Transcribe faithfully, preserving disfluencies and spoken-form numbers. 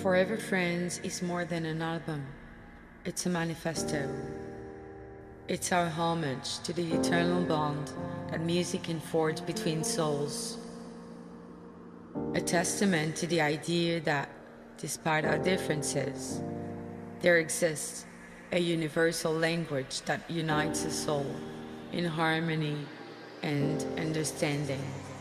Forever Friends is more than an album, it's a manifesto. It's our homage to the eternal bond that music can forge between souls. A testament to the idea that, despite our differences, there exists a universal language that unites us all in harmony and understanding.